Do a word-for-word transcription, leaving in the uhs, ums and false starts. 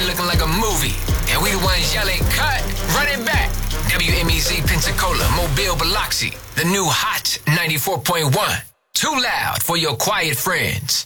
looking like a movie. And we the ones yelling, cut, run it back. W M E Z Pensacola, Mobile, Biloxi. The new Hot ninety-four point one. Too loud for your quiet friends.